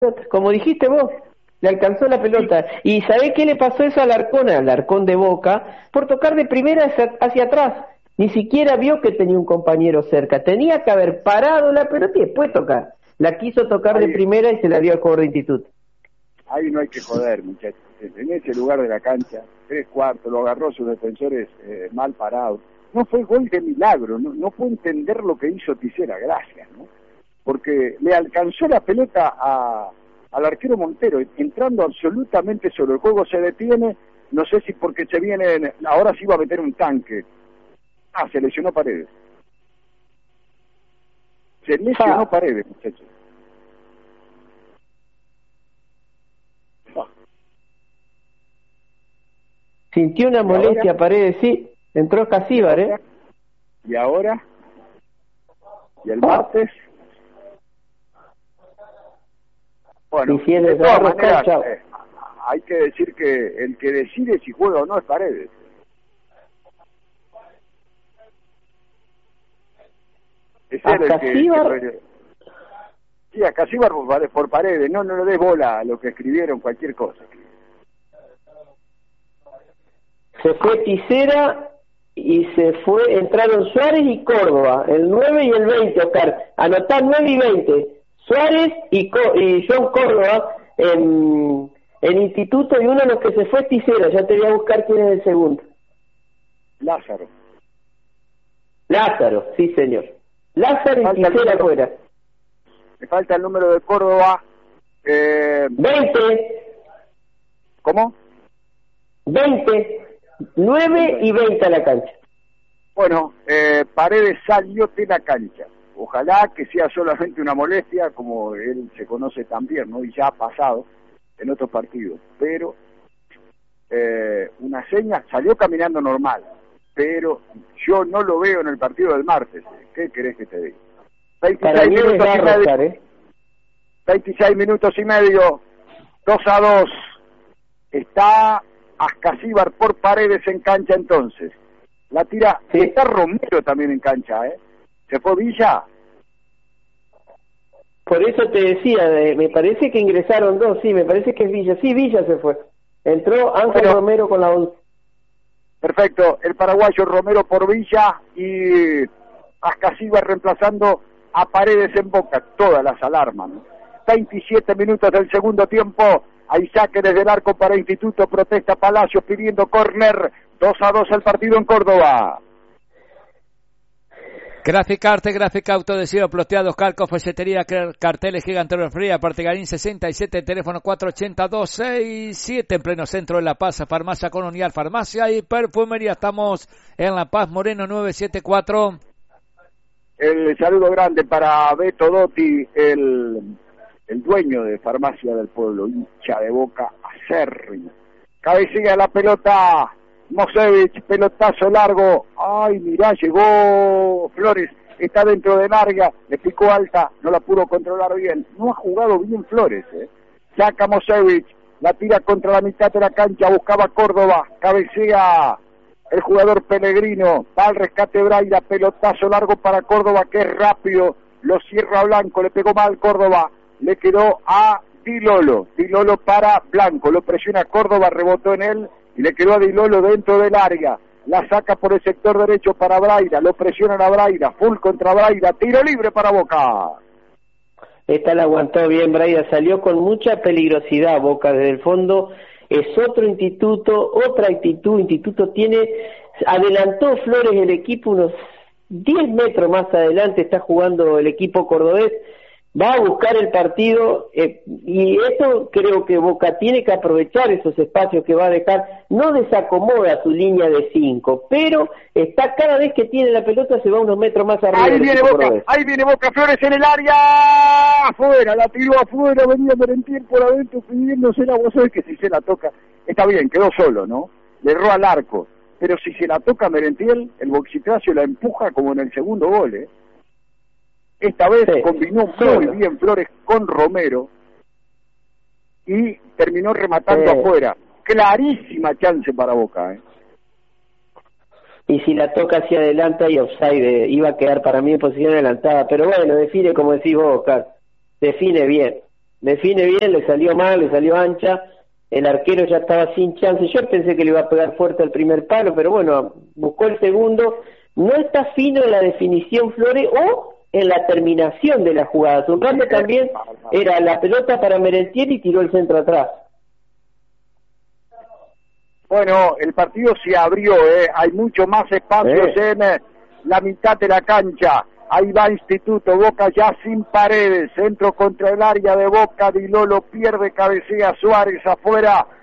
como dijiste vos, le alcanzó la pelota. ¿Y sabés qué le pasó eso al Arcón de Boca? Por tocar de primera hacia atrás. Ni siquiera vio que tenía un compañero cerca. Tenía que haber parado la pelota y después tocar. La quiso tocar de primera y se la dio al jugador de Instituto. Ahí no hay que joder, muchachos. En ese lugar de la cancha, 3/4, lo agarró sus defensores mal parados. No fue gol de milagro, no fue entender lo que hizo Tisera, gracias, ¿no? Porque le alcanzó la pelota al arquero Montero, entrando absolutamente solo. El juego se detiene, no sé si porque se viene, ahora sí va a meter un tanque. Se lesionó Paredes. Se lesionó Paredes, muchachos. Sintió una molestia, Paredes, sí. Entró Casíbar, ¿Y ahora? ¿Y el martes? Bueno, de todas maneras, hay que decir que el que decide si juega o no es Paredes. Es él el que... Sí, a Casíbar por Paredes, no le des bola a lo que escribieron, cualquier cosa. Se fue Tisera y entraron Suárez y Córdoba, el 9 y el 20, Oscar. Anotá 9 y 20. Suárez y John Córdoba en Instituto, y uno de los que se fue Tisera. Ya te voy a buscar quién es el segundo. Lázaro, sí señor. Lázaro y Tisera afuera. Me falta el número de Córdoba. 20. ¿Cómo? 20. 9 y 20 a la cancha. Bueno, Paredes salió de la cancha. Ojalá que sea solamente una molestia, como él se conoce también, ¿no? Y ya ha pasado en otros partidos. Pero una seña, salió caminando normal, pero yo no lo veo en el partido del martes. ¿Qué querés que te diga? 26 minutos y medio, 2-2. Está Ascasíbar por Paredes en cancha entonces. La tira, sí. Está Romero también en cancha, ¿Se fue Villa? Por eso te decía, me parece que ingresaron dos, sí, me parece que es Villa. Sí, Villa se fue. Entró Ángel Romero con la 11. Perfecto, el paraguayo Romero por Villa y Ascasíbar reemplazando a Paredes en Boca. Todas las alarmas, ¿no? 27 minutos del segundo tiempo. Hay saque desde el arco para Instituto, protesta Palacios pidiendo córner. 2-2 el partido en Córdoba. Graficarte, Gráfica Autoadhesivo, ploteados, calcos, folletería, carteles, Gigante Fría, Partegarín 67, teléfono 482-667, en pleno centro de La Paz, Farmacia Colonial, Farmacia y Perfumería. Estamos en La Paz, Moreno 974. El saludo grande para Beto Dotti, el dueño de Farmacia del Pueblo, hincha de Boca acérrimo. Cabecilla la pelota, Mosevich, pelotazo largo. Ay, mirá, llegó Flores, está dentro de larga, le picó alta, no la pudo controlar bien. No ha jugado bien Flores, Saca Mosevich, la tira contra la mitad de la cancha, buscaba Córdoba, cabecea el jugador Pellegrino, va al rescate Braida, pelotazo largo para Córdoba, que es rápido, lo cierra Blanco, le pegó mal Córdoba, le quedó a Di Lolo para Blanco, lo presiona Córdoba, rebotó en él y le quedó a Di Lolo dentro del área, la saca por el sector derecho para Braida, lo presionan a Braida, full contra Braida, tiro libre para Boca. Esta la aguantó bien Braida, salió con mucha peligrosidad Boca desde el fondo. Es otro Instituto, otra actitud. Instituto adelantó Flores el equipo unos 10 metros más adelante, está jugando el equipo cordobés, va a buscar el partido, y eso creo que Boca tiene que aprovechar esos espacios que va a dejar, no desacomoda su línea de 5, pero está cada vez que tiene la pelota se va unos metros más arriba. Ahí viene Boca, Flores en el área, afuera, la tiró afuera, venía Merentiel por adentro pidiéndosela, vos sabés que si se la toca, está bien, quedó solo, ¿no? Le erró al arco, pero si se la toca Merentiel, el Boxicracio la empuja como en el segundo gol, Esta vez combinó muy bien Flores con Romero y terminó rematando afuera. Clarísima chance para Boca, Y si la toca hacia adelante y offside, iba a quedar para mí en posición adelantada. Pero bueno, define como decís vos, Oscar. Define bien. define bien, le salió mal, le salió ancha, el arquero ya estaba sin chance, yo pensé que le iba a pegar fuerte al primer palo, pero bueno, buscó el segundo, no está fino en la definición Flores o en la terminación de la jugada. Un rato también era la pelota para Merentiel y tiró el centro atrás. Bueno, el partido se abrió, hay mucho más espacios en la mitad de la cancha. Ahí va Instituto, Boca ya sin paredes, centro contra el área de Boca, Di Lolo pierde, cabecea Suárez afuera,